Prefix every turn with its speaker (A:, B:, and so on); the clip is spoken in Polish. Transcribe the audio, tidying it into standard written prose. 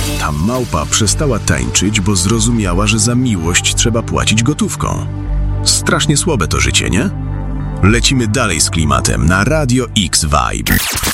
A: Ta małpa przestała tańczyć, bo zrozumiała, że za miłość trzeba płacić gotówką. Strasznie słabe to życie, nie? Lecimy dalej z klimatem na Radio X Vibe.